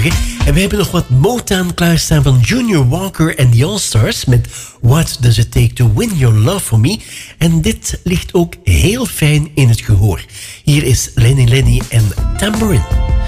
goedemorgen. En we hebben nog wat Motown klaarstaan van Junior Walker en the All-Stars met What Does It Take to Win Your Love For Me. En dit ligt ook heel fijn in het gehoor. Hier is Lenny Lenny en Tambourine.